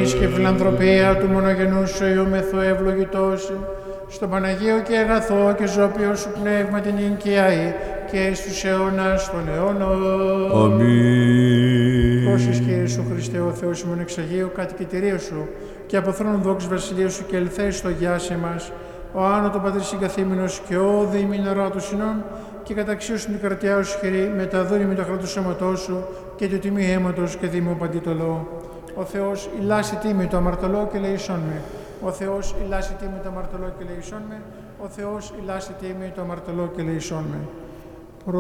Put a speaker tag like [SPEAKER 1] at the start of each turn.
[SPEAKER 1] ζωής και φιλανθρωπία του μονογενού σου Υιού μεθού ευλογητός, στο Παναγίο και αγαθό και ζώπιο σου πνεύμα την οικιαή και εις τους αιώνας των αιώνων.
[SPEAKER 2] Αμήν.
[SPEAKER 1] Πρόσης Κύριε Ιησού Χριστέ, ο Θεός ημών εξαγίου, κατοικητηρίου σου και από θρόνου δόξης βασιλείου σου και ελθέσεις στο γιάσαι μας, ο άνω των πατρίς συγκαθήμενος και ο διημήν ορά του συνών, και καταξίωσιν την κρατιά σου χειρή, με τα δούνη με το χράτος σώματός σου και το τιμή αίματος και δήμο παντί το λαό. Ο Θεός ηλάσει τίμη το αμαρτωλό και λεησόν με. Ο Θεός ηλάσει τίμη το αμαρτωλό και λεησόν με. Ο Θεός ηλάσει τίμη το αμαρτωλό και λεησόν με.